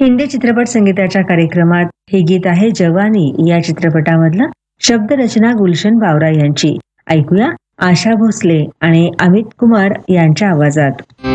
हिंदी चित्रपट संगीताच्या कार्यक्रमात हे गीत आहे जवानी या चित्रपटामधलं. शब्दरचना गुलशन बावरा यांची. ऐकूया आशा भोसले आणि अमित कुमार यांच्या आवाजात.